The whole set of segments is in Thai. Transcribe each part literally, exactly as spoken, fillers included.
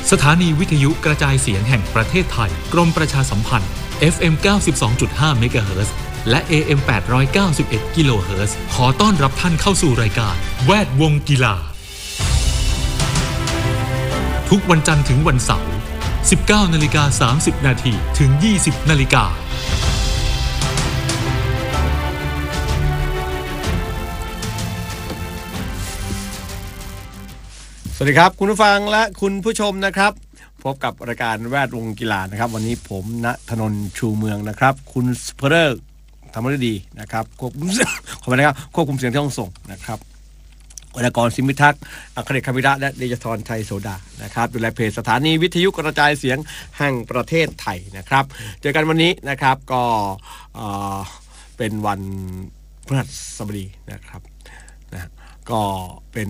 สถานีวิทยุกระจายเสียงแห่งประเทศไทยกรมประชาสัมพันธ์ เอฟ เอ็ม เก้าสิบสองจุดห้า เมกะเฮิรตซ์และ เอ เอ็ม แปดร้อยเก้าสิบเอ็ด กิโลเฮิรตซ์ขอต้อนรับท่านเข้าสู่รายการแวดวงกีฬาทุกวันจันทร์ถึงวันเสาร์ สิบเก้านาฬิกาสามสิบนาทีถึง ยี่สิบนาฬิกาสวัสดีครับคุณผู้ฟังและคุณผู้ชมนะครับพบกับรายการแวดวงกีฬานะครับวันนี้ผมณธนนท์ชูเมืองนะครับคุณสเพอร์ทำได้ดีนะครับควบคุมขอไปนะครับควบคุมเสียงที่ห้องส่งนะครับวรรณกรสิมิทักษ์อัครเดชคำวิระและเดชธรชัยโสดานะครับดูแลเพจสถานีวิทยุกระจายเสียงแห่งประเทศไทยนะครับเจอกันวันนี้นะครับก็เอ่อเป็นวันพฤหัสบดีนะครับนะก็เป็น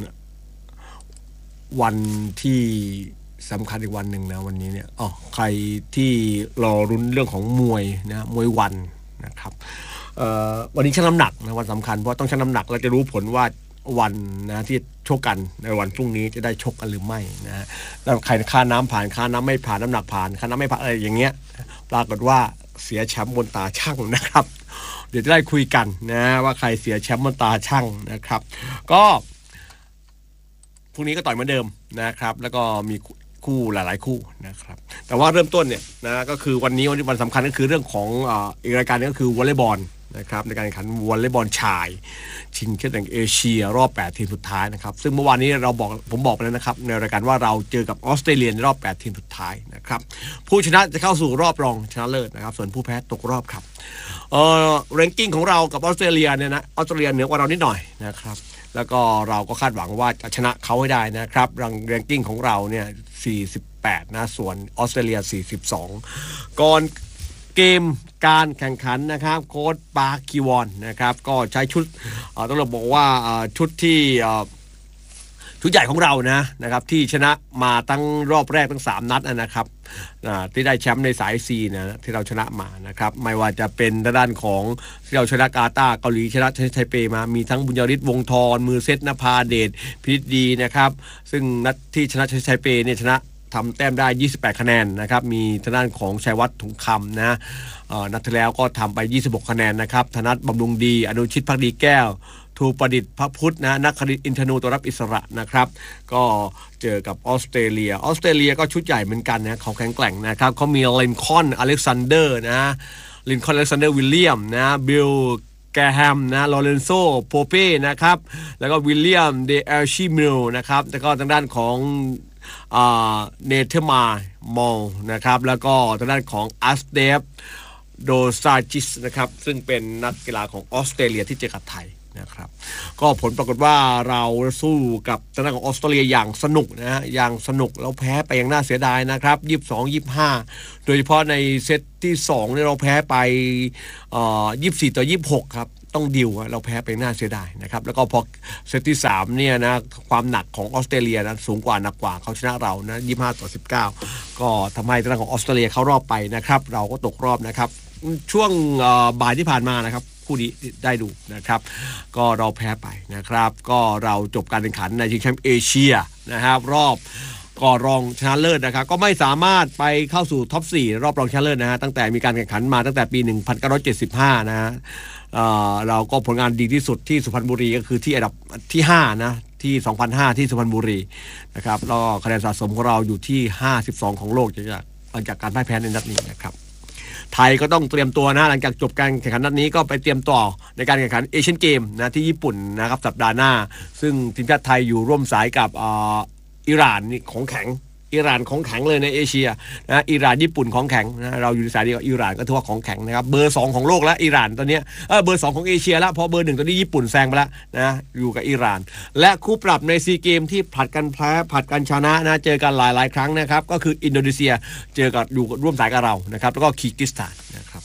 วันที่สำคัญอีกวันหนึ่งนะวันนี้เนี่ยอ๋อใครที่รอรุ้นเรื่องของมวยนะมวยวันนะครับวันนี้ชั่งน้ำหนักนะวันสำคัญเพราะต้องชั่งน้ำหนักแล้วจะรู้ผลว่าวันนะที่ชกกันในวันพรุ่งนี้จะได้ชกกันหรือไม่นะแล้วใครค่าน้ำผ่านค่าน้ำไม่ผ่านน้ำหนักผ่านค่าน้ำไม่ผ่านอะไรอย่างเงี้ยปรากฏว่าเสียแชมป์บนตาช่างนะครับเดี๋ยวจะได้คุยกันนะว่าใครเสียแชมป์บนตาช่างนะครับก็พรุ่งนี้ก็ต่อยเหมือนเดิมนะครับแล้วก็มีคู่หลายๆคู่นะครับแต่ว่าเริ่มต้นเนี่ยนะก็คือวันนี้วันสำคัญก็คือเรื่องของอ่าอีกรายการนึงก็คือวอลเลย์บอลนะครับในการแข่งขันวอลเลย์บอลชายชิงแชมป์แห่งเอเชียรอบแปดทีมสุดท้ายนะครับซึ่งเมื่อวานนี้เราบอกผมบอกไปแล้วนะครับในรายการว่าเราเจอกับออสเตรเลียในรอบแปดทีมสุดท้ายนะครับผู้ชนะจะเข้าสู่รอบรองชนะเลิศนะครับส่วนผู้แพ้ตกรอบครับเอ่อแรงกิ้งของเรากับออสเตรเลียเนี่ยนะออสเตรเลียเหนือกว่าเรานิดหน่อยนะครับแล้วก็เราก็คาดหวังว่าจะชนะเขาให้ได้นะครับรังแรงกิ้งของเราเนี่ยสี่สิบแปดนะส่วนออสเตรเลียสี่สิบสองก่อนเกมการแข่งขันนะครับโค้ชปาร์คคีวอนนะครับก็ใช้ชุดต้องบอกว่าชุดที่ชุดใหญ่ของเรานะนะครับที่ชนะมาตั้งรอบแรกตั้งสามนัดนะครับที่ได้แชมป์ในสาย C นะที่เราชนะมานะครับไม่ว่าจะเป็นด้านของที่เราชนะกาตาร์เกาหลีชนะไทเปมามีทั้งบุญยฤทธิ์วงศ์ธรมือเซตนภาเดชพินิจดีนะครับซึ่งนัดที่ชนะไทเปเนี่ยชนะทำแต้มได้ยี่สิบแปดคะแนนนะครับมีทางด้านของชัยวัฒน์ถุงคำนะนัดที่แล้วก็ทำไปยี่สิบหกคะแนนนะครับธนัทบำรุงดีอนุชิตภักดีแก้วทูประดิษฐ์พระพุทธนะนักคณิตอินทนูตัวรับอิสระนะครับก็เจอกับออสเตรเลียออสเตรเลียก็ชุดใหญ่เหมือนกันนะเขาแข็งแกร่งนะครับเขามีลินคอล์นอเล็กซานเดอร์นะลินคอล์นอเล็กซานเดอร์วิลเลียมนะบิลแกแฮมนะลอเรนโซโปเป้นะครับแล้วก็วิลเลียมเดเอลชิมิลนะครับแล้วก็ทางด้านของเนเธอร์มามอลนะครับแล้วก็ทางด้านของอัสเดฟโดซาจิสนะครับซึ่งเป็นนักกีฬาของออสเตรเลียที่เจอกับไทยนะครับก็ผลปรากฏว่าเราสู้กับทางด้านของออสเตรเลียอย่างสนุกนะฮะอย่างสนุกแล้วแพ้ไปอย่างน่าเสียดายนะครับยี่สิบสอง ยี่สิบห้าโดยเฉพาะในเซตที่สองเนี่ยเราแพ้ไปเอ่อยี่สิบสี่ต่อยี่สิบหกครับต้องดิวเราแพ้ไปน่าเสียดายนะครับแล้วก็พอเซตที่สามเนี่ยนะความหนักของออสเตรเลียนะสูงกว่าหนักกว่าเขาชนะเรานะยี่สิบห้าต่อสิบเก้าก็ทำให้ทางด้านของออสเตรเลียเข้ารอบไปนะครับเราก็ตกรอบนะครับช่วงบ่ายที่ผ่านมานะครับคู่นี้ได้ดูนะครับก็เราแพ้ไปนะครับก็เราจบการแข่งขันในชิงแชมป์เอเชียนะครับรอบก่อรองชนะเลิศนะครับก็ไม่สามารถไปเข้าสู่ท็อปสี่รอบรองชนะเลิศนะฮะตั้งแต่มีการแข่งขันมาตั้งแต่ปีหนึ่งพันเก้าร้อยเจ็ดสิบห้านะฮะเอ่อเราก็ผลงานดีที่สุดที่สุพรรณบุรีก็คือที่อันดับที่ห้านะที่สองพันห้าที่สุพรรณบุรีนะครับแล้วคะแนนสะสมของเราอยู่ที่ห้าสิบสองของโลกจากหลังจากการพ่ายแพ้ในนัดนี้นะครับไทยก็ต้องเตรียมตัวนะหลังจากจบการแข่งขันนัดนี้ก็ไปเตรียมต่อในการแข่งขันเอเชียนเกมนะที่ญี่ปุ่นนะครับสัปดาห์หน้าซึ่งทีมชาติไทยอยู่ร่วมสายกับอ่าอิหร่านนี่ของแข็งอิหร่านของแข็งเลยในเอเชียนะอิหร่านญี่ปุ่นของแข็งนะเราอยู่ในสายเดียวกับอิหร่านก็ถือว่าของแข็งนะครับเบอร์สองของโลกแล้วอิหร่านตอนนี้เออเบอร์สองของเอเชียแล้วพอเบอร์หนึ่งตอนนี้ญี่ปุ่นแซงไปแล้วนะอยู่กับอิหร่านและคู่ปรับในซีเกมที่ผลัดกันแพ้ผลัดกันชนะนะเจอกันหลายๆครั้งนะครับก็คืออินโดนีเซียเจอกับอยู่ร่วมสายกับเรานะครับแล้วก็คีร์กิสถานนะครับ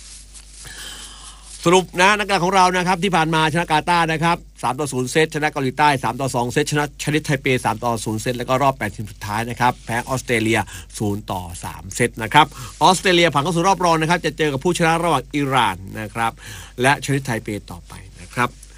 สรุปนะนักกีฬาของเรานะครับที่ผ่านมาชนะกาตาร์นะครับสามต่อศูนย์เซตชนะเกาหลีใต้สามต่อสองเซตชนะชนิดไทเปสามต่อศูนย์เซตแล้วก็รอบแปดทีมสุดท้ายนะครับแพ้ออสเตรเลียศูนย์ต่อสามเซตนะครับออสเตรเลียผ่านเข้าสู่รอบรองนะครับจะเจอกับผู้ชนะระหว่างอิหร่านนะครับและชนิดไทเปต่อไปนะครับ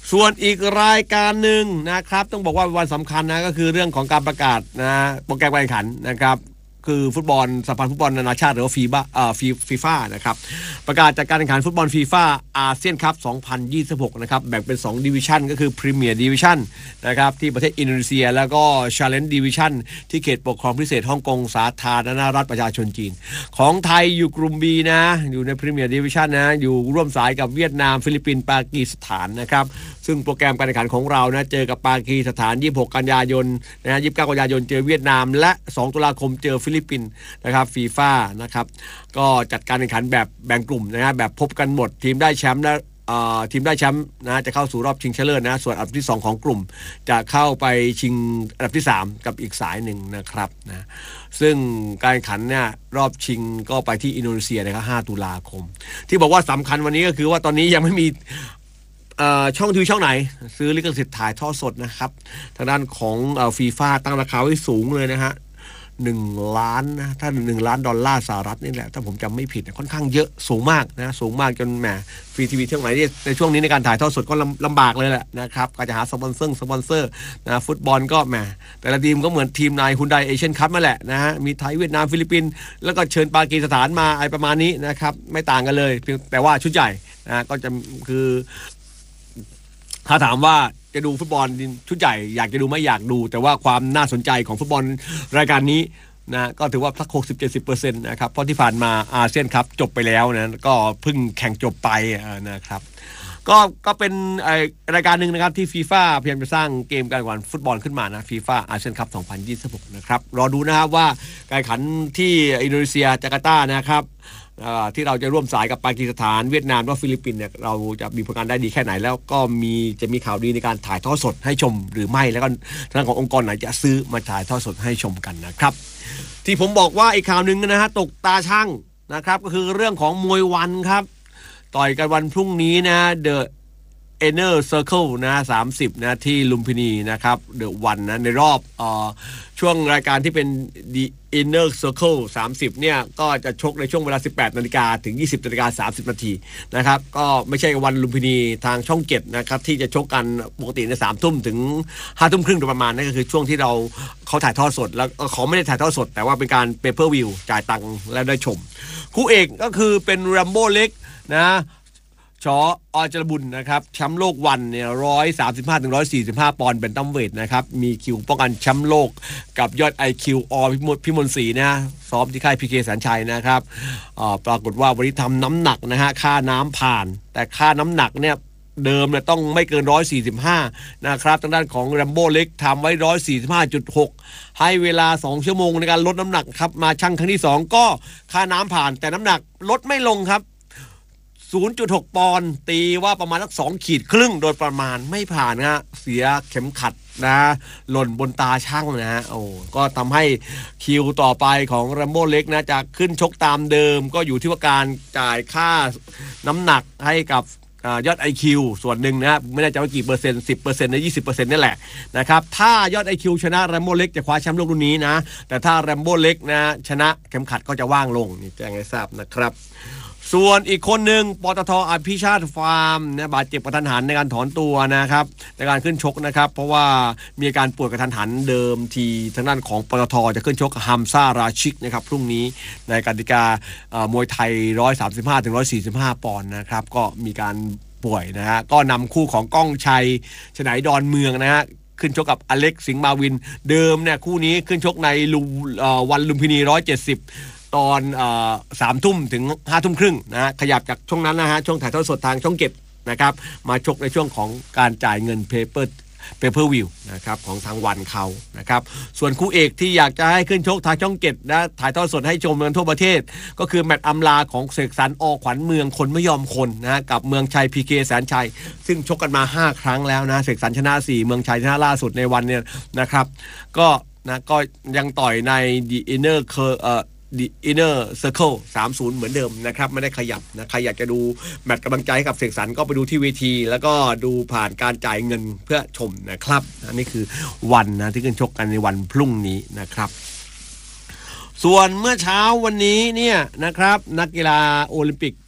ส่วนอีกรายการหนึ่งนะครับต้องบอกว่าวันสำคัญนะก็คือเรื่องของการประกาศนะโปรแกรมการแข่งขันนะครับคือฟุตบอลสหพันธ์ฟุตบอลนานาชาติหรือว่าฟีบ้าเอ่อฟีฟีฟ่านะครับประกาศจากการแข่งขันฟุตบอลฟีฟ่าอาเซียนคัพสองพันยี่สิบหกนะครับแบ่งเป็นสองดิวิชั่นก็คือพรีเมียร์ดิวิชั่นนะครับที่ประเทศอินโดนีเซียแล้วก็ชาเลนจ์ดิวิชั่นที่เขตปกครองพิเศษฮ่องกงสาธารณรัฐประชาชนจีนของไทยอยู่กลุ่ม B นะอยู่ในพรีเมียร์ดิวิชั่นนะอยู่ร่วมสายกับเวียดนามฟิลิปปินส์ปากีสถานนะครับซึ่งโปรแกรมการแข่งขันของเรานะเจอกับปากีสถานยี่สิบหกกันยายนนะฮะยี่สิบเก้ากันยายนเจอเวียดนามและสองตุลาคมเจอฟิลิปปินส์นะครับฟีฟ่านะครับก็จัดการแข่งขันแบบแบ่งกลุ่มนะฮะแบบพบกันหมดทีมได้แชมป์และทีมได้แชมป์นะจะเข้าสู่รอบชิงชนะเลิศนะส่วนอันดับที่สองของกลุ่มจะเข้าไปชิงอันดับที่สามกับอีกสายหนึ่งนะครับนะซึ่งการแข่งขันเนี่ยรอบชิงก็ไปที่อินโดนีเซียนะครับห้าตุลาคมที่บอกว่าสำคัญวันนี้ก็คือว่าตอนนี้ยังไม่มีช่องทีวีช่องไหนซื้อลิขสิทธิ์ถ่ายทอดสดนะครับทางด้านของฟีฟ่าตั้งราคาไว้สูงเลยนะฮะหนึ่งล้านนะถ้าหนึ่งล้านดอลลาร์สหรัฐนี่แหละถ้าผมจำไม่ผิดค่อนข้างเยอะสูงมากนะสูงมากจนแหมฟรีทีวีช่องไหนในช่วงนี้ในการถ่ายทอดสดก็ลำบากเลยแหละนะครับก็จะหาสปอนเซอร์สปอนเซอร์นะฟุตบอลก็แหมแต่ละทีมก็เหมือนทีมนายฮุนไดเอเชียนคัพนั่นแหละนะฮะมีไทยเวียดนามฟิลิปปินส์แล้วก็เชิญปากีสถานมาอะไรประมาณนี้นะครับไม่ต่างกันเลยแต่ว่าชุดใหญ่นะก็จะคือถ้าถามว่าจะดูฟุตบอลชุดใหญ่อยากจะดูไม่อยากดูแต่ว่าความน่าสนใจของฟุตบอลรายการนี้นะก็ถือว่าสัก หกสิบถึงเจ็ดสิบเปอร์เซ็นต์ นะครับเพราะที่ผ่านมาอาเซียนคัพจบไปแล้วนะก็เพิ่งแข่งจบไปนะครับก็ก็เป็นรายการหนึ่งนะครับที่ฟีฟ่าพยายามจะสร้างเกมการแข่งขันฟุตบอลขึ้นมานะฟีฟ่าอาเซียนคัพสองพันยี่สิบหกนะครับรอดูนะครับว่าการแข่งขันที่อินโดนีเซียจาการ์ตานะครับที่เราจะร่วมสายกับปากีสถานเวียดนามและฟิลิปปินส์เนี่ยเราจะมีผลงานได้ดีแค่ไหนแล้วก็มีจะมีข่าวดีในการถ่ายทอดสดให้ชมหรือไม่แล้วก็ทางขององค์กรไหนจะซื้อมาถ่ายทอดสดให้ชมกันนะครับที่ผมบอกว่าอีกข่าวหนึ่งนะฮะตกตาช่างนะครับก็คือเรื่องของมวยวันครับต่อยกันวันพรุ่งนี้นะ The Inner Circle นะสามสิบนะที่ลุมพินีนะครับเดอะวันนะในรอบเอ่อช่วงรายการที่เป็น The Inner Circle สามสิบเนี่ยก็จะชกในช่วงเวลา สิบแปดนาฬิกา ถึง ยี่สิบนาฬิกาสามสิบนาทีนะครับก็ไม่ใช่วันลุมพินีทางช่องเจ็ดนะครับที่จะชกกันปกติใน สามทุ่มถึง ห้าทุ่มครึ่งโดยประมาณนั่นก็คือช่วงที่เราเขาถ่ายทอดสดแล้วเขาไม่ได้ถ่ายทอดสดแต่ว่าเป็นการ Pay Per View จ่ายตังค์แล้วได้ชมคู่เอกก็คือเป็นแรมโบ้เล็กนะชออจรบุญนะครับแชมป์โลกวันเนี่ยร้อยสามสิบห้าถึงร้อยสี่สิบห้าปอนด์เป็นตัมเวทนะครับมีคิวป้องกันแชมป์โลกกับยอด ไอ คิว อพิมลศรีนะซ้อมที่ค่ายพีเคแสนชัยนะครับปรากฏว่าวันนี้ทำน้ำหนักนะฮะค่าน้ำผ่านแต่ค่าน้ำหนักเนี่ยเดิมเนี่ยต้องไม่เกินหนึ่งร้อยสี่สิบห้านะครับทางด้านของแรมโบ้เล็กทำไว้ หนึ่งร้อยสี่สิบห้าจุดหก ให้เวลาสองชั่วโมงในการลดน้ำหนักครับมาชั่งครั้งที่สองก็ค่าน้ำผ่านแต่น้ำหนักลดไม่ลงครับศูนย์จุดหก ปอนด์ตีว่าประมาณสักสองขีดครึ่งโดยประมาณไม่ผ่านฮะเสียเข็มขัดนะหล่นบนตาช่างนะฮะโอ้ก็ทำให้คิวต่อไปของแรมโบ้เล็กนะจะขึ้นชกตามเดิมก็อยู่ที่ว่าการจ่ายค่าน้ำหนักให้กับยอด ไอ คิว ส่วนหนึ่งนะไม่แน่ใจว่ากี่เปอร์เซ็นต์ สิบเปอร์เซ็นต์หรือ ยี่สิบเปอร์เซ็นต์ นี่แหละนะครับถ้ายอด ไอ คิว ชนะแรมโบ้เล็กจะคว้าแชมป์โลกรุ่นนี้นะแต่ถ้าแรมโบ้เล็กนะชนะเข็มขัดก็จะว่างลงนี่แจ้งให้ทราบนะครับส่วนอีกคนหนึ่งปตท.อภิชาติฟาร์มนะบาดเจ็บกระทันหันในการถอนตัวนะครับในการขึ้นชกนะครับเพราะว่ามีอาการป่วยกระทันหันเดิมทีทางด้านของปตท.จะขึ้นชกฮัมซาราชิกนะครับพรุ่งนี้ในกติกามวยไทยหนึ่งร้อยสามสิบห้าถึงหนึ่งร้อยสี่สิบห้าปอนด์นะครับก็มีการป่วยนะฮะก็นำคู่ของก้องชัยฉไนดอนเมืองนะฮะขึ้นชกกับอเล็กสิงห์มาวินเดิมเนี่ยคู่นี้ขึ้นชกในวันลุมพินีหนึ่งร้อยเจ็ดสิบตอนสามทุ่มถึงห้าทุ่มครึ่งนะฮะขยับจากช่วงนั้นนะฮะช่วงถ่ายทอดสดทางช่องเจ็ดนะครับมาชกในช่วงของการจ่ายเงินเพเปอร์เพเปอร์วิวนะครับของทางวันเขานะครับส่วนคู่เอกที่อยากจะให้ขึ้นชกทางช่องเจ็ดนะถ่ายทอดสดให้ชมกันทั่วประเทศก็คือแมตช์อำลาของเสกสรร อ.ขวัญเมืองคนไม่ยอมคนนะกับเมืองชัยพีเคแสนชัยซึ่งชกกันมาห้าครั้งแล้วนะเสกสรรชนะสี่เมืองชัยชนะล่าสุดในวันเนี่ยนะครับก็นะก็ยังต่อยใน The Inner เอ่อThe Inner Circle สามสิบเหมือนเดิมนะครับไม่ได้ขยับนะใครอยากจะดูแมตช์กำลังใจให้กับเสกสรรก็ไปดูที่เวทีแล้วก็ดูผ่านการจ่ายเงินเพื่อชมนะครับอันนี้คือวันนะที่ขึ้นชกกันในวันพรุ่งนี้นะครับส่วนเมื่อเช้าวันนี้เนี่ยนะครับนักกีฬาโอลิมปิก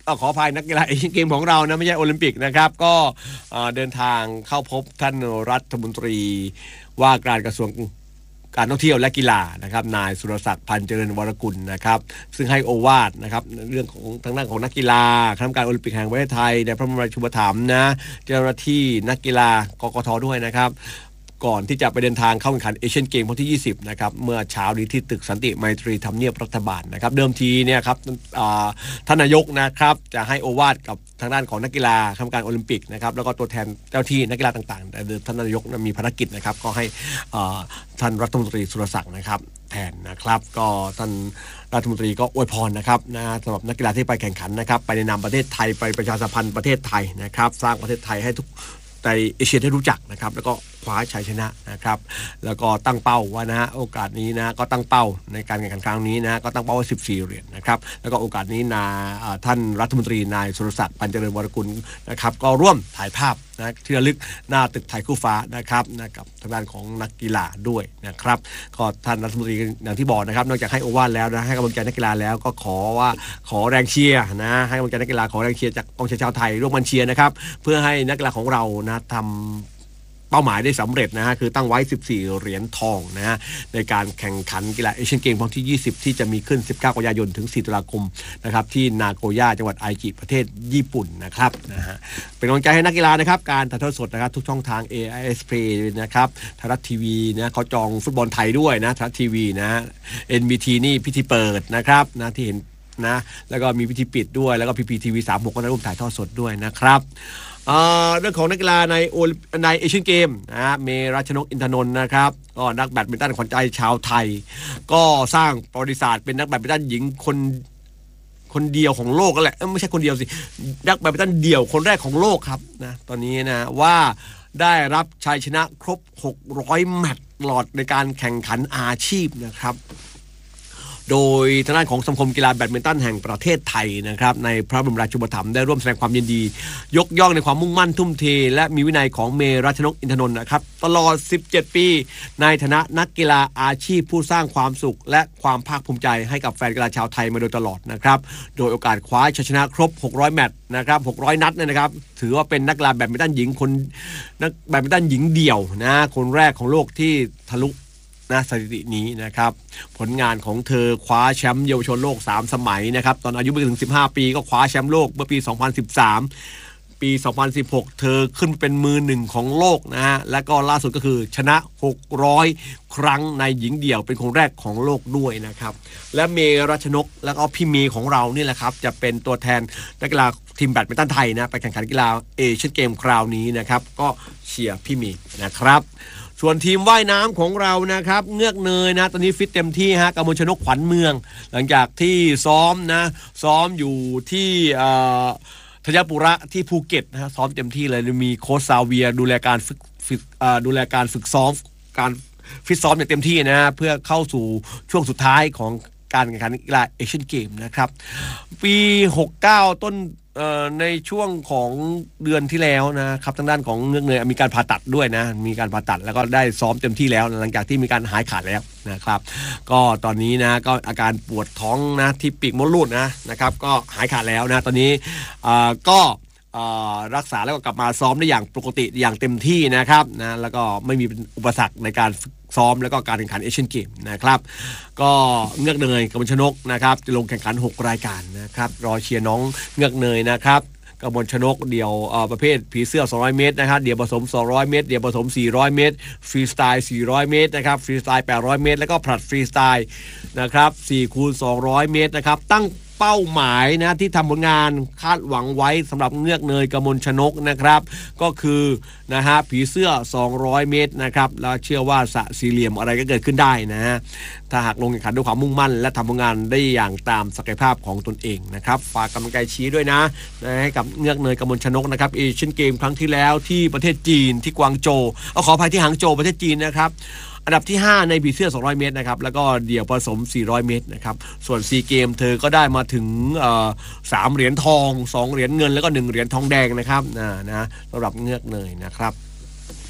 ขออภัยนักกีฬาเอเชียนเกมของเรานะไม่ใช่โอลิมปิกนะครับก็เดินทางเข้าพบท่านรัฐมนตรีว่าการกระทรวงการท่องเที่ยวและกีฬานะครับนายสุรศักดิ์พันเจริญวรกุลนะครับซึ่งให้โอวาทนะครับเรื่องของทางด้านของนักกีฬาคณะกรรมการโอลิมปิกแห่งประเทศไทยในพระบรมราชูปถัมภ์นะเจ้าหน้าที่นักกีฬากกทด้วยนะครับก่อนที่จะไปเดินทางเข้าแข่งขันเอเชียนเกมวันที่ยี่สิบนะครับเมื่อเช้านี้ที่ตึกสันติไมตรีทำเนียบรัฐบาลนะครับเดิมทีเนี่ยครับท่านนายกนะครับจะให้โอวาทกับทางด้านของนักกีฬาคณะกรรมการโอลิมปิกนะครับแล้วก็ตัวแทนเจ้าที่นักกีฬาต่างๆแต่เดิมท่านนายกมีภารกิจนะครับก็ให้ท่านรัฐมนตรีสุรศักดิ์นะครับแทนนะครับก็ท่านรัฐมนตรีก็อวยพรนะครับนะสำหรับนักกีฬาที่ไปแข่งขันนะครับไปในนามประเทศไทยไปประชาสัมพันธ์ประเทศไทยนะครับสร้างประเทศไทยให้ทุกในเอเชียได้รู้จักนะครับแล้วก็คว้าชัยชนะนะครับแล้วก็ตั้งเป้าว่านะฮะโอกาสนี้นะก็ตั้งเป้าในการแข่งขันครั้งนี้นะก็ตั้งเป้าไว้สิบสี่เหรียญนะครับแล้วก็โอกาสนี้นาท่านรัฐมนตรีนายสุรศักดิ์พันเจริญวรกุลนะครับก็ร่วมถ่ายภาพนะที่ระลึกหน้าตึกไทยคู่ฟ้านะครับนะกับทางด้านของนักกีฬาด้วยนะครับก็ท่านรัฐมนตรีอย่างที่บอกนะครับนอกจากให้โอวาทแล้วนะให้กำลังใจนักกีฬาแล้วก็ขอว่าขอแรงเชียร์นะให้กำลังใจนักกีฬาขอแรงเชียร์จากกองเชียร์ชาวไทยร่วมกันเชียร์นะครับเพื่อให้นักกีฬาของเรานะทำเป้าหมายได้สำเร็จนะฮะคือตั้งไว้สิบสี่เหรียญทองนะฮะในการแข่งขันกีฬาเอเชียนเกมครั้งที่ยี่สิบที่จะมีขึ้นสิบเก้ากันยายนถึงสี่ตุลาคมนะครับที่นาโกย่าจังหวัดไอจิประเทศญี่ปุ่นนะครับนะฮะเป็นกำลังใจให้นักกีฬานะครับการถ่ายทอดสดนะครับทุกช่องทาง เอ ไอ เอส Play นะครับไทยรัฐทีวีนะเขาจองฟุตบอลไทยด้วยนะไทยรัฐทีวีนะ เอ็น บี ที นี่พิธีเปิดนะครับนะที่เห็นนะแล้วก็มีพิธีปิดด้วยแล้วก็ พี พี ที วี สามสิบหกก็ได้ร่วมถ่ายทอดสดด้วยนะครับเรื่องของนักกีฬาในในเอเชียนเกมนะฮะเมรัชนกอินทนนท์นะครับก็นักแบดมินตันขวัญใจชาวไทยก็สร้างประวัติศาสตร์เป็นนักแบดมินตันหญิงคนคนเดียวของโลกก็แหละไม่ใช่คนเดียวสินักแบดมินตันเดี่ยวคนแรกของโลกครับนะตอนนี้นะว่าได้รับชัยชนะครบหกร้อยแมตช์ตลอดในการแข่งขันอาชีพนะครับโดยทางด้านของสมาคมกีฬาแบดมินตันแห่งประเทศไทยนะครับในพระบรมราชูปถัมภ์ได้ร่วมแสดงความยินดียกย่องในความมุ่งมั่นทุ่มเทและมีวินัยของเมรัชนกอินทนนท์นะครับตลอดสิบเจ็ดปีในฐานะนักกีฬาอาชีพผู้สร้างความสุขและความภาคภูมิใจให้กับแฟนกีฬาชาวไทยมาโดยตลอดนะครับโดยโอกาสคว้าชัยชนะครบหกร้อยแมตช์นะครับหกร้อยนัดเนี่ยนะครับถือว่าเป็นนักกีฬาแบดมินตันหญิงคนนักแบดมินตันหญิงเดี่ยวนะคนแรกของโลกที่ทะลุนะสถิตินี้นะครับผลงานของเธอคว้าแชมป์เยาวชนโลกสามสมัยนะครับตอนอายุไม่ถึงสิบห้าปีก็คว้าแชมป์โลกเมื่อปีสองพันสิบสามปีสองพันสิบหกเธอขึ้นเป็นมือหนึ่งของโลกนะฮะและก็ล่าสุดก็คือชนะหกร้อยครั้งในหญิงเดี่ยวเป็นคนแรกของโลกด้วยนะครับและเมรัชนกแล้วก็พี่เมย์ของเรานี่แหละครับจะเป็นตัวแทนนักกีฬาทีมแบดมินตันไทยนะไปแข่งขันกีฬาเอเชียนเกมคราวนี้นะครับก็เชียร์พี่เมย์นะครับส่วนทีมว่ายน้ำของเรานะครับเงือกเนยนะตอนนี้ฟิตเต็มที่ฮะกมลชนกขวัญเมืองหลังจากที่ซ้อมนะซ้อมอยู่ที่ธัญปุระที่ภูเก็ตนะฮะซ้อมเต็มที่เลยมีโค้ชซาเวียดูแลการฝึกฝึกดูแลการฝึกซ้อมการฟิตซ้อมอย่างเต็มที่นะเพื่อเข้าสู่ช่วงสุดท้ายของการแข่งขันกีฬาเอเชียนเกมนะครับปีหกสิบเก้าต้นในช่วงของเดือนที่แล้วนะครับทางด้านของเงือกเนยมีการผ่าตัดด้วยนะมีการผ่าตัดแล้วก็ได้ซ้อมเต็มที่แล้วหลังจากที่มีการหายขาดแล้วนะครับก็ตอนนี้นะก็อาการปวดท้องนะที่ปีกมดลูกนะนะครับก็หายขาดแล้วนะตอนนี้ก็รักษาแล้วก็กลับมาซ้อมได้อย่างปกติอย่างเต็มที่นะครับนะแล้วก็ไม่มีอุปสรรคในการซ้อมแล้วก็การแข่งขันเอเชียนเกมนะครับก็เงือกเนยกมลชนกนะครับจะลงแข่งขันหกรายการนะครับรอเชียร์น้องเงือกเนยนะครับกมลชนกเดี่ยวประเภทผีเสื้อสองร้อยเมตรนะครับเดี่ยวผสมสองร้อยเมตรเดี่ยวผสมสี่ร้อยเมตรฟรีสไตล์สี่ร้อยเมตรนะครับฟรีสไตล์แปดร้อยเมตรแล้วก็ผลัดฟรีสไตล์นะครับสี่คูณสองร้อยเมตรนะครับตั้งเป้าหมายนะที่ทำผลงานคาดหวังไว้สำหรับเงือกเนยกมลชนกนะครับก็คือนะฮะผีเสื้อสองร้อยเมตรนะครับแล้วเชื่อว่าสะสี่เหลี่ยมอะไรก็เกิดขึ้นได้นะฮะถ้าหากลงแข่งขันด้วยความมุ่งมั่นและทำผลงานได้อย่างตามศักยภาพของตนเองนะครับฝากกำลังใจชี้ด้วยนะให้กับเงือกเนยกมลชนกนะครับเอเชียนเกมครั้งที่แล้วที่ประเทศจีนที่กวางโจวเอาขออภัยที่หางโจวประเทศจีนนะครับอันดับที่ห้าในผีเสื้อสองร้อยเมตรนะครับแล้วก็เดี่ยวผสมสี่ร้อยเมตรนะครับส่วนซีเกมเธอก็ได้มาถึงเอ่อสามเหรียญทองสองเหรียญเงินแล้วก็หนึ่งเหรียญทองแดงนะครับนะนะสำหรับเงือกเนยนะครับ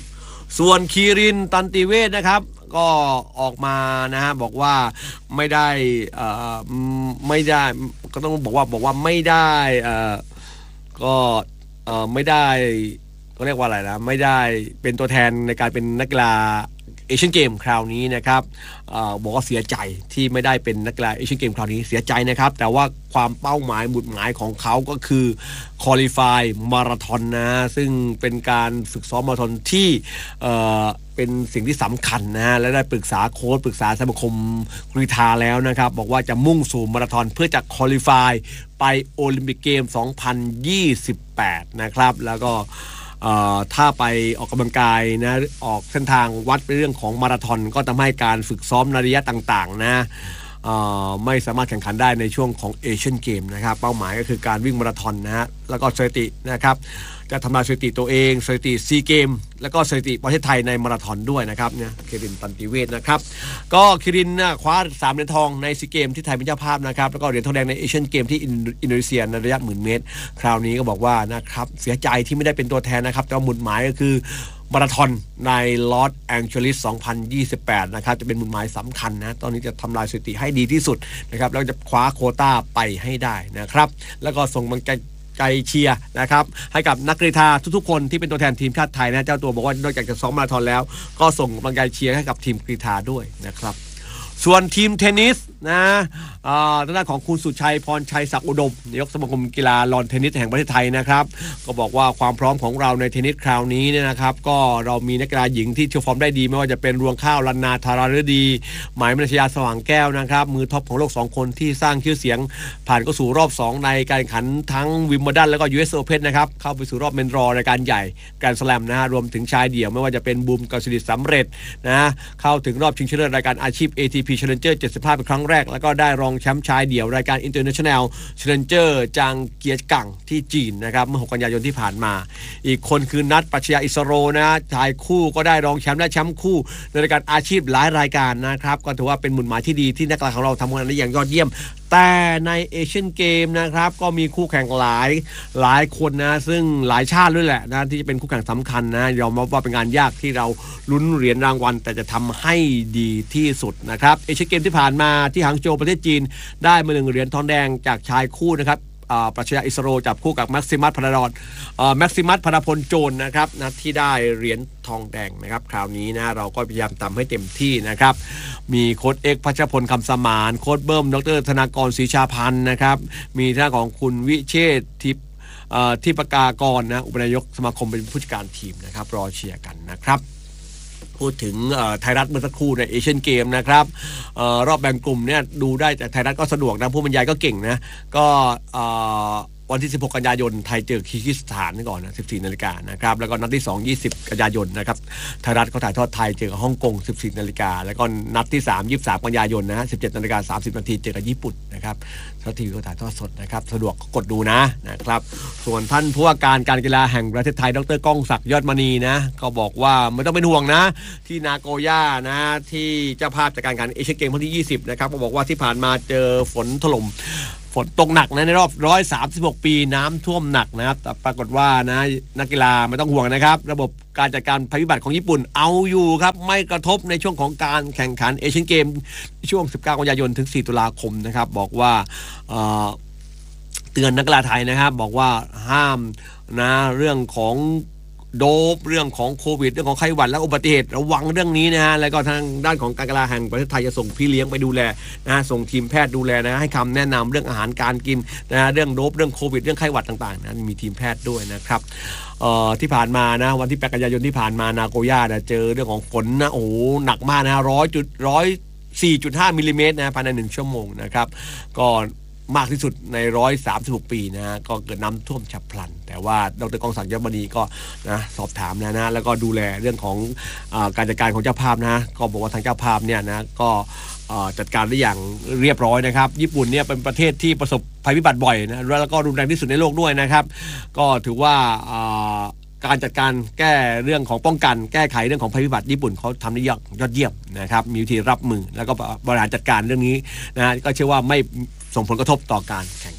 ส่วนคีรินตันติเวชนะครับก็ออกมานะฮะบอกว่าไม่ได้เอ่อไม่ได้ก็ต้องบอกว่าบอกว่าไม่ได้เอ่อก็เอ่อไม่ได้เขาเรียกว่าอะไรนะไม่ได้เป็นตัวแทนในการเป็นนักกีฬาเอเชียนเกมคราวนี้นะครับเอ่อบอกว่าเสียใจที่ไม่ได้เป็นนักกีฬาเอเชียนเกมคราวนี้เสียใจนะครับแต่ว่าความเป้าหมายหมุดหมายของเขาก็คือควอลิฟายมาราธอนนะซึ่งเป็นการฝึกซ้อมมาราธอนที่เอ่อเป็นสิ่งที่สำคัญนะและได้ปรึกษาโค้ชปรึกษาสมาคมกรีฑาแล้วนะครับบอกว่าจะมุ่งสู่มาราธอนเพื่อจะควอลิฟายไปโอลิมปิกเกมสองพันยี่สิบแปดนะครับแล้วก็ถ้าไปออกกำลังกายนะออกเส้นทางวัดเรื่องของมาราธอนก็ทำให้การฝึกซ้อมในระยะต่างๆนะไม่สามารถแข่งขันได้ในช่วงของเอเชียนเกมนะครับเป้าหมายก็คือการวิ่งมาราธอนนะฮะแล้วก็สถิตินะครับจะทำลายสถิติตัวเองสถิติซีเกมแล้วก็สถิติประเทศไทยในมาราธอนด้วยนะครับเนี่ยคิรินตันติเวชนะครับก็คิรินนะคว้าสามเหรียญทองในซีเกมที่ไทยเป็นเจ้าภาพนะครับแล้วก็เหรียญทองแดงในเอเชียนเกมที่อินโดนีเซียในระยะหมื่นเมตรคราวนี้ก็บอกว่านะครับเสียใจที่ไม่ได้เป็นตัวแทนนะครับแต่หมุดหมายก็คือมาราธอนในลอสแองเจลิสสองพันยี่สิบแปดนะครับจะเป็นหมุดหมายสำคัญนะตอนนี้จะทำลายสถิติให้ดีที่สุดนะครับแล้วจะคว้าโควต้าไปให้ได้นะครับแล้วก็ส่งกำลังใจใจเชียร์นะครับให้กับนักกรีฑาทุกๆคนที่เป็นตัวแทนทีมชาติไทยนะเจ้าตัวบอกว่านอกจากจะซ้อมมาราธอนแล้วก็ส่งกำลังใจเชียร์ให้กับทีมกรีฑาด้วยนะครับส่วนทีมเทนนิสนะทางด้านของคุณสุชัยพรชัยศักดิ์อุดมนายกสมาคมกีฬาลอนเทนนิสแห่งประเทศไทยนะครับก็บอกว่าความพร้อมของเราในเทนนิสคราวนี้เนี่ยนะครับก็เรามีนักกีฬาหญิงที่โชว์ฟอร์มได้ดีไม่ว่าจะเป็นรวงข้าวลันนาธาราฤดีหมายมนัชยาสว่างแก้วนะครับมือท็อปของโลกสองคนที่สร้างชื่อเสียงผ่านเข้าสู่รอบสองในการแข่งขันทั้งวิมเบิลดันแล้วก็ ยู เอส Open นะครับเข้าไปสู่รอบเมนรอรายการใหญ่การสแลมนะฮะรวมถึงชายเดี่ยวไม่ว่าจะเป็นบูมกฤษฎีสำเร็จนะเข้าถึงรอบชิงชนะเลิศรายการอาชีพ เอ ที พี Challenger เจ็ดสิบห้าเป็นครั้งแรกแล้วก็ได้รองแชมป์ชายเดี่ยวรายการ International Challenger จางเกียกังที่จีนนะครับเมื่อหกกันยายนที่ผ่านมาอีกคนคือนัทปรัชญาอิสโรนะชายคู่ก็ได้รองแชมป์และแชมป์คู่ในรายการอาชีพหลายรายการนะครับก็ถือว่าเป็นหมุดหมายที่ดีที่นักกีฬาของเราทำงานได้อย่างยอดเยี่ยมแต่ในเอเชียนเกมนะครับก็มีคู่แข่งหลายหลายคนนะซึ่งหลายชาติด้วยแหละนะที่จะเป็นคู่แข่งสำคัญนะยอมรับว่าเป็นงานยากที่เราลุ้นเหรียญรางวัลแต่จะทำให้ดีที่สุดนะครับเอเชียนเกมที่ผ่านมาที่หางโจวประเทศจีนได้มาหนึ่งเหรียญทองแดงจากชายคู่นะครับปรัชญาอิสโรจับคู่กับแม็กซิมัสพนาดอนแม็กซิมัสพนาพลโจรนะครับนะที่ได้เหรียญทองแดงนะครับคราวนี้นะเราก็พยายามทำให้เต็มที่นะครับมีโค้ชเอกพัชรพลคำสมานโค้ชเบิ้มดรธนากรศรีชาพันธ์นะครับมีท่านของคุณวิเชษฐ์ทิพย์ที่ประกากรนะอุปนายกสมาคมเป็นผู้จัดการทีมนะครับรอเชียร์กันนะครับพูดถึงไทยรัฐเมื่อสักครู่ในเอเชียนเกมนะครับออรอบแบ่งกลุ่มเนี่ยดูได้แต่ไทยรัฐก็สะดวกนะผู้บรรยายก็เก่งนะก็วันที่สิบหกกันยายนไทยเจอคีร์กิสถานก่อนนะสิบสี่นาฬิกานะครับแล้วก็นัดที่สอง ยี่สิบกันยายนนะครับไทยรัฐเขาถ่ายทอดไทยเจอกับฮ่องกงสิบสี่นาฬิกาแล้วก็นัดที่สาม ยี่สิบสามกันยายนนะสิบเจ็ดนาฬิกาสามสิบนาทีเจอกับญี่ปุ่นนะครับทัพทีวีเขาถ่ายทอดสดนะครับสะดวกกดดูนะนะครับส่วนท่านผู้ว่าการการกีฬาแห่งประเทศไทยดร.ก้องศักดิ์ยอดมณีนะก็บอกว่าไม่ต้องเป็นห่วงนะที่นาโกย่านะที่เจ้าภาพจากการแข่งขันเอเชียนเกมครั้งที่ยี่สิบนะครับก็บอกว่าที่ผ่านมาเจอฝนถล่มฝนตกหนักนะในรอบหนึ่งร้อยสามสิบหกปีน้ำท่วมหนักนะครับแต่ปรากฏว่านะนักกีฬาไม่ต้องห่วงนะครับระบบการจัดการภัยพิบัติของญี่ปุ่นเอาอยู่ครับไม่กระทบในช่วงของการแข่งขันเอเชียนเกมช่วงสิบเก้ากันยายนถึงสี่ตุลาคมนะครับบอกว่าเอ่อเตือนนักกีฬาไทยนะครับบอกว่าห้ามนะเรื่องของโดปเรื่องของโควิดเรื่องของไข้หวัดและอุบัติเหตุระวังเรื่องนี้นะฮะแล้วก็ทางด้านของการกีฬาแห่งประเทศไทยจะส่งพี่เลี้ยงไปดูแลนะฮะส่งทีมแพทย์ดูแลนะให้คำแนะนำเรื่องอาหารการกินนะฮะเรื่องโดปเรื่องโควิดเรื่องไข้หวัดต่างๆนะมีทีมแพทย์ด้วยนะครับเอ่อที่ผ่านมานะวันที่แปดกันยายนที่ผ่านมานาโกย่านะเจอเรื่องของฝนนะโอ้หนักมากนะร้อยจุดร้อยสี่จุดห้ามิลลิเมตรนะภายในหนึ่งชั่วโมงนะครับก็มากที่สุดในหนึ่งร้อยสามสิบหกปีนะฮะก็เกิดน้ำท่วมฉับพลันแต่ว่าดร.กองศักดิ์ยอดมณีก็นะสอบถามนะนะแล้วก็ดูแลเรื่องของอ่าการจัดการของเจ้าภาพนะก็บอกว่าทางเจ้าภาพเนี่ยนะก็จัดการได้อย่างเรียบร้อยนะครับญี่ปุ่นเนี่ยเป็นประเทศที่ประสบภัยพิบัติบ่อยนะแล้วก็รุนแรงที่สุดในโลกด้วยนะครับก็ถือว่าการจัดการแก้เรื่องของป้องกันแก้ไขเรื่องของภัยพิบัติญี่ปุ่นเขาทำได้อย่างยอดเยี่ยมนะครับมีวิธีรับมือแล้วก็บริหารจัดการเรื่องนี้นะก็เชื่อว่าไม่ส่งผลกระทบต่อการแข่งขันนะ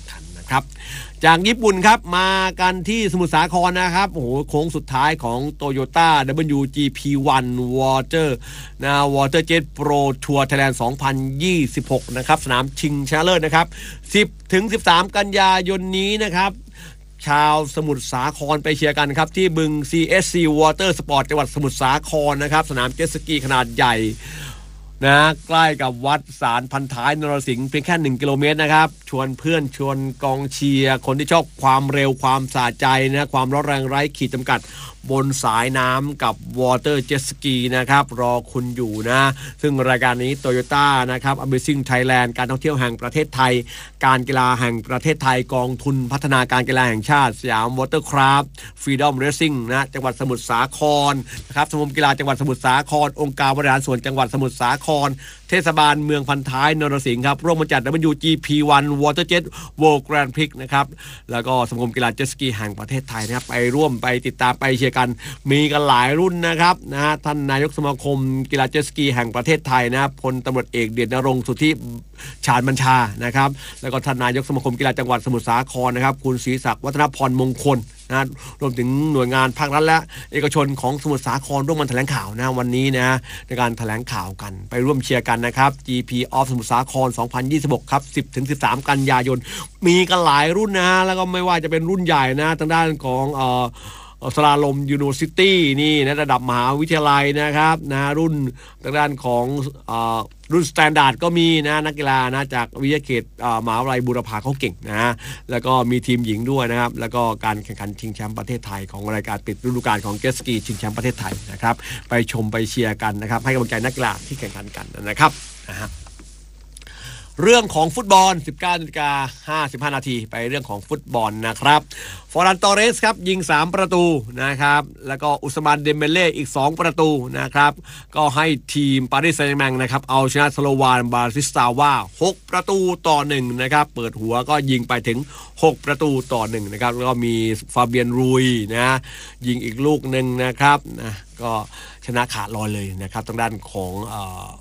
นะครับจากญี่ปุ่นครับมากันที่สมุทรสาครนะครับโอ้โหโค้งสุดท้ายของ Toyota ดับเบิลยู จี พี วัน Water นะ Water Jet Pro Tour Thailand สองพันยี่สิบหกนะครับสนามชิงชนะเลิศนะครับสิบถึงสิบสามกันยายนนี้นะครับชาวสมุทรสาครไปเชียร์กันครับที่บึง ซี เอส ซี Water Sport จังหวัดสมุทรสาครนะครับสนามเจ็ตสกีขนาดใหญ่นะใกล้กับวัดสารพันท้ายนรสิงห์เพียงแค่หนึ่งกิโลเมตรนะครับชวนเพื่อนชวนกองเชียร์คนที่ชอบความเร็วความสะใจนะความร้อนแรงไร้ขีดจำกัดบนสายน้ำกับ Water Jet Ski นะครับรอคุณอยู่นะซึ่งรายการนี้ Toyota นะครับ Amazing Thailand การท่องเที่ยวแห่งประเทศไทยการกีฬาแห่งประเทศไทยกองทุนพัฒนาการกีฬาแห่งชาติสยาม Watercraft Freedom Racing นะจังหวัดสมุทรสาครนะครับสมาคมกีฬาจังหวัดสมุทรสาครองค์การบริหารส่วนจังหวัดสมุทรสาครเทศบาลเมืองพันท้ายนรสิงห์ครับร่วมมาจัด ดับเบิลยู จี พี วัน Water Jet World Grand Prix นะครับแล้วก็สมาคมกีฬาเจ็ตสกีแห่งประเทศไทยนะครับไปร่วมไปติดตามไปเชียร์กันมีกันหลายรุ่นนะครับนะฮะท่านนายกสมาคมกีฬาเจ็ตสกีแห่งประเทศไทยนะครับพลตำรวจเอกเดชนรงค์สุทธิชาญบัญชานะครับแล้วก็ท่านนายกสมาคมกีฬาจังหวัดสมุทรสาครนะครับคุณศรีศักดิ์วัฒนพรมงคลนะรวมถึงหน่วยงานภาครัฐและเอกชนของสมุทรสาครร่วมกันแถลงข่าวนะวันนี้นะในการแถลงข่าวกันไปร่วมเชียร์กันนะครับ จี พี of สมุทรสาครสองพันยี่สิบหกครับ สิบถึงสิบสาม กันยายนมีกันหลายรุ่นนะฮะแล้วก็ไม่ว่าจะเป็นรุ่นใหญ่นะทางด้านของเอ่อสลาลมยูนิเวอร์ซิตี้นี่นะระดับมหาวิทยาลัยนะครับนะรุ่นทางด้านของเอ่อรุ่นสแตนดาร์ดก็มีนะนักกีฬานะจากวิทยาเขตมหาวิทยาลัยบูรพาเขาเก่งนะแล้วก็มีทีมหญิงด้วยนะครับแล้วก็การแข่งขันชิงแชมป์ประเทศไทยของรายการปิดฤดูกาลของเจ็ตสกีชิงแชมป์ประเทศไทยนะครับไปชมไปเชียร์กันนะครับให้กำลังใจนักกีฬาที่แข่งขันกันนะครับนะฮะเรื่องของฟุตบอล สิบเก้านาฬิกาห้าสิบห้า นาทีไปเรื่องของฟุตบอลนะครับฟอร์นันตอเรสครับยิงสามประตูนะครับแล้วก็อุสมานเดมเบเล่อีกสองประตูนะครับก็ให้ทีมปารีสแซงต์แชร์แมงนะครับเอาชนะสโลวานบาติสตาวาหกประตูต่อหนึ่งนะครับเปิดหัวก็ยิงไปถึงหกประตูต่อหนึ่งนะครับแล้วก็มีฟาเบียนรุยนะยิงอีกลูกนึงนะครับนะก็ชนะขาดลอยเลยนะครับทางด้านของเอ่อ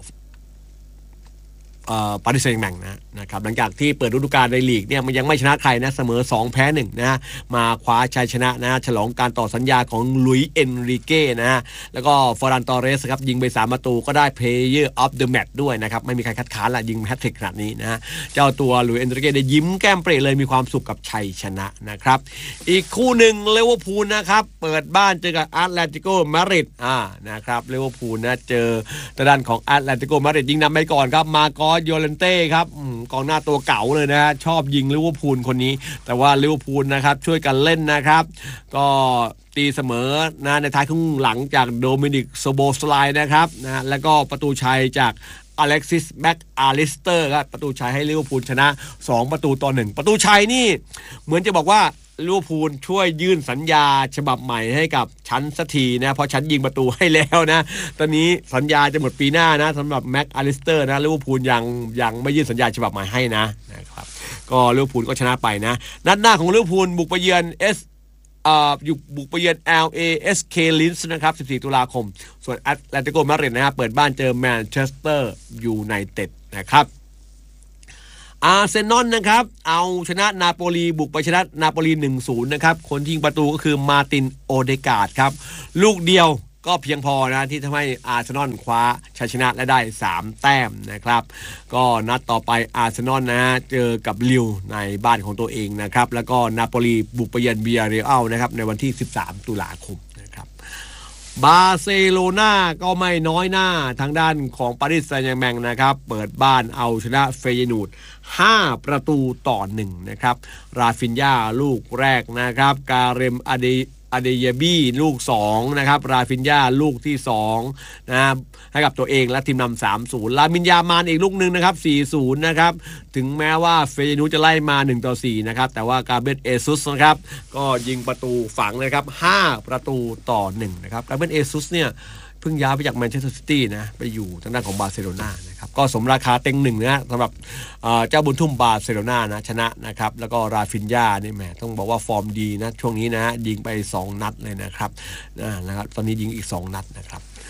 ปารีสแซงต์แชร์แมงนะนะครับหลังจากที่เปิดฤดูกาลในลีกเนี่ยมันยังไม่ชนะใครนะเสมอสองแพ้หนึ่งนะมาคว้าชัยชนะนะฉลองการต่อสัญญาของลุยส์เอนริเก้นะแล้วก็ฟอร์นันตอเรสครับยิงไปสามประตูก็ได้ Player of the Match ด้วยนะครับไม่มีใครคัดค้านละยิงแฮตทริกขนาดนี้นะเจ้าตัวลุยส์เอนริเก้ได้ยิ้มแก้มเปร่เลยมีความสุขกับชัยชนะนะครับอีกคู่หนึ่งลิเวอร์พูลนะครับเปิดบ้านเจอกับอาตเลติโกมาดริดอ่านะครับลิเวอร์พูลนะเจอทางด้านของอาตเลติโกมาดริดยิงนำไปก่อนครับมาโกโยเลนเต้ครับกองหน้าตัวเก่าเลยนะฮะชอบยิงลิเวอร์พูลคนนี้แต่ว่าลิเวอร์พูลนะครับช่วยกันเล่นนะครับก็ตีเสมอนะในท้ายครึ่งหลังจากโดมินิกโซโบสไลน์นะครับนะแล้วก็ประตูชัยจากอเล็กซิสแบ็กอาริสเตอร์ครับประตูชัยให้ลิเวอร์พูลชนะสองประตูต่อหนึ่งประตูชัยนี่เหมือนจะบอกว่าลิเวอร์พูลช่วยยื่นสัญญาฉบับใหม่ให้กับฉันสักทีนะเพราะฉันยิงประตูให้แล้วนะตอนนี้สัญญาจะหมดปีหน้านะสำหรับแม็กอาริสเตอร์นะลิเวอร์พูลยังยังไม่ยื่นสัญญาฉบับใหม่ให้นะนะครับก็ลิเวอร์พูลก็ชนะไปนะนัดหน้าของลิเวอร์พูลบุกไปเยือนเอสอ่าอยู่บุกไปเยือน แอล เอ เอส เค Linz นะครับสิบสี่ตุลาคมส่วนแอตเลติโกมาดริดนะครับเปิดบ้านเจอแมนเชสเตอร์ยูไนเต็ดนะครับอาร์เซนอลนะครับเอาชนะนาโปลีบุกไปชนะนาโปลี หนึ่งศูนย์ นะครับคนที่ยิงประตูก็คือมาร์ตินโอเดการ์ดครับลูกเดียวก็เพียงพอนะที่ทำให้อาร์เซนอลคว้าชัยชนะและได้สามแต้มนะครับก็นัดต่อไปอาร์เซนอลนะเจอกับลิวในบ้านของตัวเองนะครับแล้วก็นาโปลีบุกไปเยือนเบียร์เรอัลนะครับในวันที่สิบสามตุลาคมนะครับบาร์เซโลนาก็ไม่น้อยหน้าทางด้านของปารีสแซงต์แชร์แมงนะครับเปิดบ้านเอาชนะเฟเยนูดห้าประตูต่อหนึ่งนะครับราฟินญาลูกแรกนะครับการเรมอเดอเดเยบี้ลูกสองนะครับราฟินญาลูกที่สองนะครับให้กับตัวเองและทีมนำ สามศูนย์ ลามินยามานอีกลูกนึงนะครับ สี่ศูนย์ นะครับถึงแม้ว่าเฟยนูจะไล่มาหนึ่งต่อสี่นะครับแต่ว่ากาเบรียลเอซุสนะครับก็ยิงประตูฝังนะครับห้าประตูต่อหนึ่งนะครับกาเบรียลเอซุสเนี่ยเพิ่งย้ายไปจากแมนเชสเตอร์ซิตี้นะไปอยู่ทางด้านของบาร์เซโลนานะครับก็สมราคาเต็งหนึ่งนะสำหรับเจ้าบุญทุ่มบาร์เซโลนานะชนะนะครับแล้วก็ราฟินญานี่แหมต้องบอกว่าฟอร์มดีนะช่วงนี้นะยิงไปสองนัดเลยนะครับนะครับตอนนี้ยิงอีกสองนัดนะครับ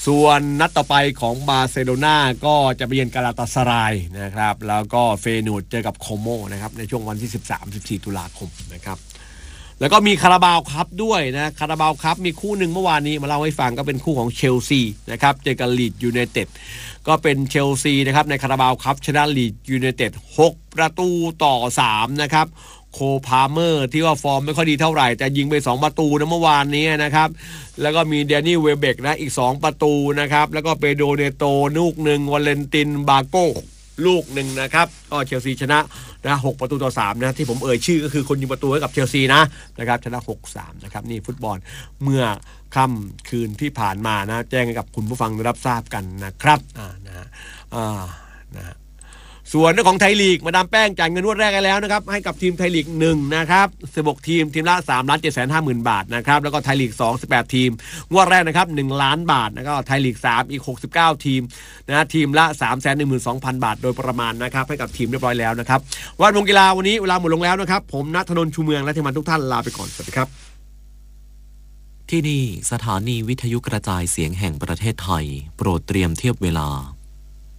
ส่วนนัดต่อไปของบาร์เซโลนาก็จะไปเยือนกาลาตาสารายนะครับแล้วก็เฟนูดเจอกับโคโมนะครับในช่วงวันที่ สิบสามถึงสิบสี่ ตุลาคมนะครับแล้วก็มีคาราบาวคัพด้วยนะคาราบาวคัพมีคู่หนึ่งเมื่อวานนี้มาเล่าให้ฟังก็เป็นคู่ของเชลซีนะครับเจอกับลีดยูไนเต็ดก็เป็นเชลซีนะครับในคาราบาวคัพชนะลีดยูไนเต็ดหกประตูต่อสามนะครับโคพาเมอร์ที่ว่าฟอร์มไม่ค่อยดีเท่าไหร่แต่ยิงไปสองประตูนะเมื่อวานนี้นะครับแล้วก็มีเดนนี่เวเบกนะอีกสองประตูนะครับแล้วก็เปโดเนโตลูกหนึ่งวาเลนตินบาโก้ลูกหนึ่งนะครับก็เชลซีชนะนะหกประตูต่อสามนะที่ผมเอ่ยชื่อก็คือคนยิงประตูให้กับเชลซีนะนะครับชนะ หกสาม นะครับนี่ฟุตบอลเมื่อค่ำคืนที่ผ่านมานะแจ้งให้กับคุณผู้ฟังได้รับทราบกันนะครับอ่านะอ่านะส่วนเรื่องของไทยลีกมาดามแป้งจ่ายเงินงวดแรกกันแล้วนะครับให้กับทีมไทยลีกหนึ่งนะครับสิบหกทีมทีมละ สามล้านเจ็ดแสนห้าหมื่น บาทนะครับแล้วก็ไทยลีกสอง สิบแปดทีมงวดแรกนะครับหนึ่งล้านบาทแล้วก็ไทยลีกสามอีกหกสิบเก้าทีมนะทีมละ สามแสนหนึ่งหมื่นสองพัน บาทโดยประมาณนะครับให้กับทีมเรียบร้อยแล้วนะครับวันวงกีฬาวันนี้เวลาหมดลงแล้วนะครับผมณัฐนนท์ชูเมืองและทีมงานทุกท่านลาไปก่อนสวัสดีครับที่นี่สถานีวิทยุกระจายเสียงแห่งประเทศไทยโปรดเตรียมเทียบเวลา